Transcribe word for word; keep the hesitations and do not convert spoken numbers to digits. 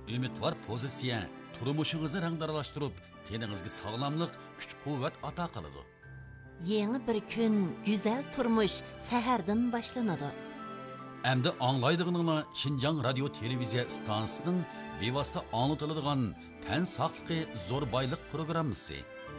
Ümidvar pozitsiya turmushingizni rangdaralashtirib, teningizga sog'lomlik, kuch-quvvat ato qiladi. Yeni bir kun, güzel turmuş sahardan boshlanadi. Endi anglaydig'iningmi Şinjan radio televiziya stansiyasining bevosita anlatiladigan tan saqligi zo'r boylik programmasi.